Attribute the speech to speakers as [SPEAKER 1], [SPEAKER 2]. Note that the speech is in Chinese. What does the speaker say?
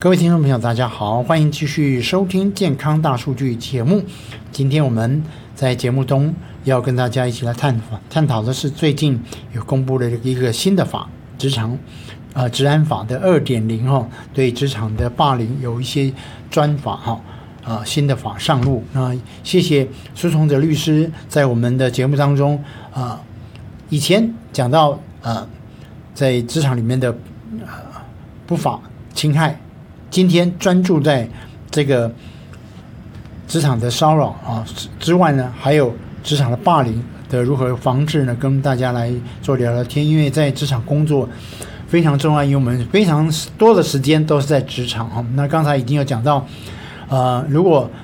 [SPEAKER 1] 各位听众朋友大家好，欢迎继续收听健康大数据节目。今天我们在节目中要跟大家一起来探讨的是最近有公布的一个新的法，职安法的 2.0 对职场的霸凌有一些专法新的法上路。谢谢苏崇哲律师在我们的节目当中以前讲到在职场里面的不法侵害，今天专注在这个职场的骚扰之外呢，还有职场的霸凌的如何防治呢，跟大家来做聊聊天。因为在职场工作非常重要，因为我们非常多的时间都是在职场那刚才已经有讲到如果